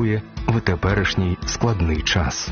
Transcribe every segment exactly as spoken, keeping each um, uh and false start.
потребує в теперішній складний час.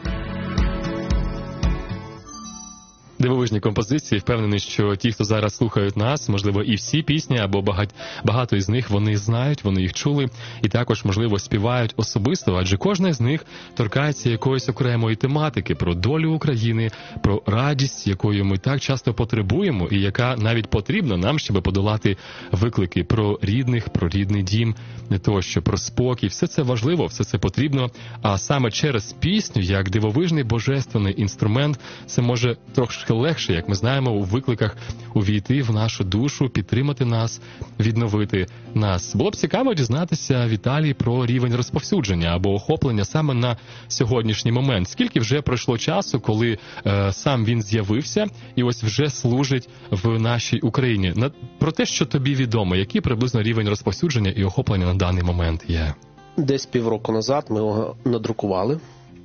Дивовижні композиції. Впевнений, що ті, хто зараз слухають нас, можливо, і всі пісні, або багать, багато із них вони знають, вони їх чули, і також, можливо, співають особисто, адже кожна з них торкається якоїсь окремої тематики про долю України, про радість, якою ми так часто потребуємо, і яка навіть потрібна нам, щоб подолати виклики про рідних, про рідний дім, не тощо, про спокій. Все це важливо, все це потрібно, а саме через пісню, як дивовижний божественний інструмент, це може трошки легше, як ми знаємо, у викликах увійти в нашу душу, підтримати нас, відновити нас. Було б цікаво дізнатися, Віталій, про рівень розповсюдження або охоплення саме на сьогоднішній момент. Скільки вже пройшло часу, коли е, сам він з'явився і ось вже служить в нашій Україні? На, про те, що тобі відомо, який приблизно рівень розповсюдження і охоплення на даний момент є? Десь півроку назад ми його надрукували.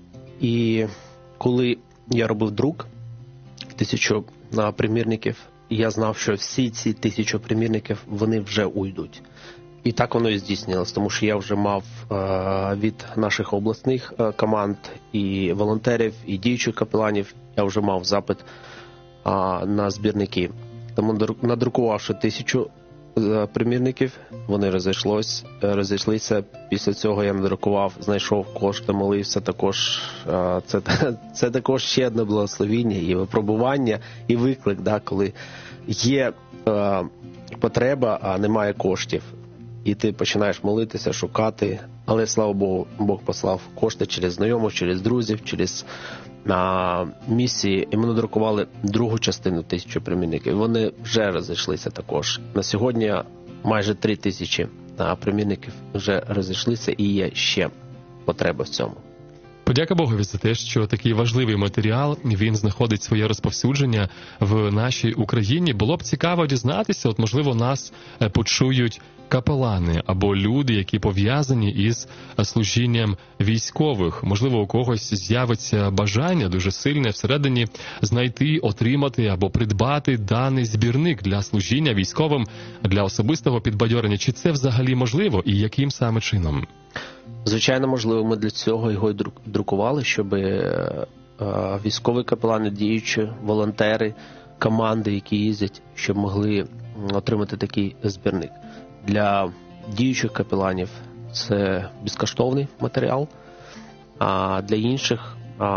І коли я робив друк, тисячу примірників, я знав, що всі ці тисячу примірників, вони вже уйдуть. І так воно і здійснилось, тому що я вже мав е, від наших обласних е, команд і волонтерів, і діючих капеланів, я вже мав запит е, на збірники. Тому, надрукувавши тисячу е, примірників, вони розійшлось, е, розійшлися. Після цього я надрукував, знайшов кошти, молився також. Е, це, це також ще одне благословіння і випробування, і виклик, да, коли є е, потреба, а немає коштів. І ти починаєш молитися, шукати, але, слава Богу, Бог послав кошти через знайомих, через друзів, через а, місії. І ми надрукували другу частину тисячі примірників. Вони вже розійшлися також. На сьогодні майже три тисячі а, примірників вже розійшлися і є ще потреба в цьому. Подяка Богові за те, що такий важливий матеріал, він знаходить своє розповсюдження в нашій Україні. Було б цікаво дізнатися, от, можливо, нас почують капелани або люди, які пов'язані із служінням військових. Можливо, у когось з'явиться бажання дуже сильне всередині знайти, отримати або придбати даний збірник для служіння військовим, для особистого підбадьорення. Чи це взагалі можливо і яким саме чином? Звичайно, можливо, ми для цього його і друкували, щоб військові капелани, діючі, волонтери, команди, які їздять, щоб могли отримати такий збірник. Для діючих капеланів це безкоштовний матеріал, а для інших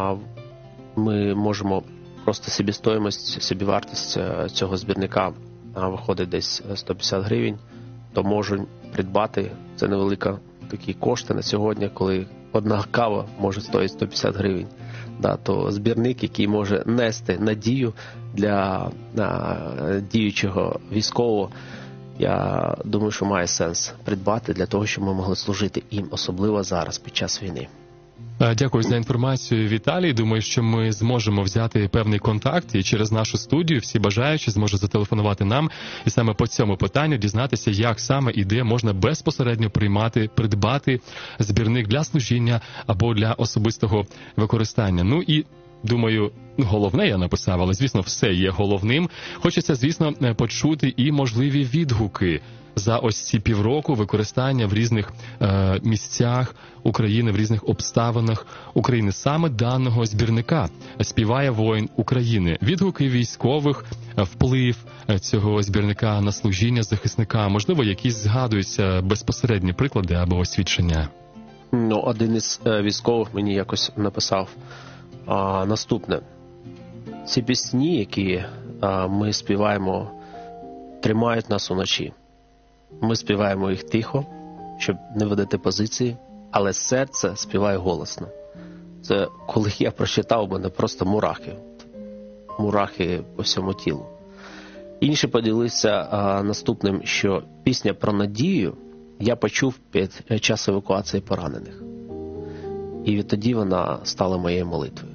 ми можемо просто собівартість, собівартість цього збірника виходить десь сто п'ятдесят гривень, то можуть придбати, це невелика такі кошти на сьогодні, коли одна кава може стоїти сто п'ятдесят гривень. Да, то збірник, який може нести надію для а, діючого військового, я думаю, що має сенс придбати для того, щоб ми могли служити їм, особливо зараз, під час війни. Дякую за інформацію, Віталій. Думаю, що ми зможемо взяти певний контакт і через нашу студію всі бажаючі зможуть зателефонувати нам і саме по цьому питанню дізнатися, як саме і де можна безпосередньо приймати, придбати збірник для служіння або для особистого використання. Ну і думаю, головне я написав, але, звісно, все є головним. Хочеться, звісно, почути і можливі відгуки за ось ці півроку використання в різних е, місцях України, в різних обставинах України саме даного збірника «Співає воїн України». Відгуки військових, вплив цього збірника на служіння захисника, можливо, якісь згадуються безпосередні приклади або освідчення. Ну, один із е, військових мені якось написав а, наступне. Ці пісні, які а, ми співаємо, тримають нас уночі. Ми співаємо їх тихо, щоб не видати позиції, але серце співає голосно. Це коли я прочитав, у мене просто мурахи. Мурахи по всьому тілу. Інші поділилися а, наступним, що пісня про надію я почув під час евакуації поранених. І відтоді вона стала моєю молитвою.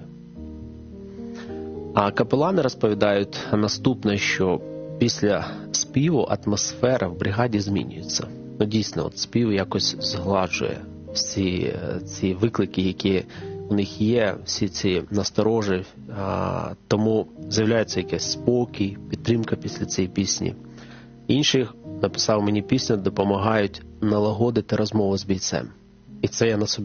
А капелани розповідають наступне, що після співу атмосфера в бригаді змінюється. Ну, дійсно, от спів якось згладжує всі ці виклики, які у них є, всі ці насторожі. А, тому з'являється якийсь спокій, підтримка після цієї пісні. Інших, написав мені пісню, допомагають налагодити розмову з бійцем. І це я на собі